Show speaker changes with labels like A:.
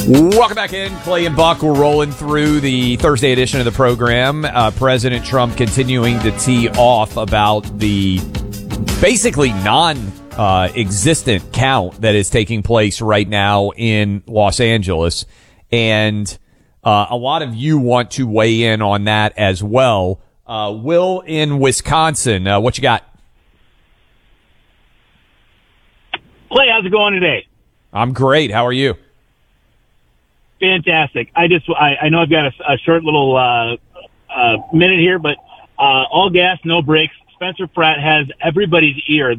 A: Welcome back in. Clay and Buck, we're rolling through the Thursday edition of the program. President Trump continuing to tee off about the basically non-existent count that is taking place right now in Los Angeles. And a lot of you want to weigh in on that as well. Will in Wisconsin, what you got?
B: Clay, how's it going today?
A: I'm great. How are you?
B: Fantastic. I know I've got a short little minute here, but all gas, no brakes. Spencer Pratt has everybody's ear.